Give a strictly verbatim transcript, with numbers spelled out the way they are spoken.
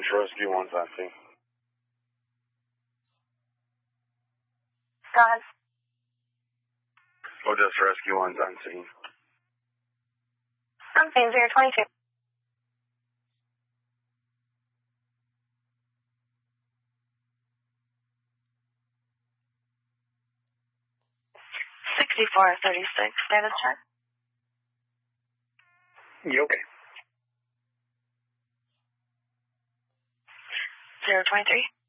Rescue one's on scene. Go ahead. Odessa Rescue one's on scene. On scene zero twenty-two. sixty-four thirty-six, status check. You okay? zero twenty-three.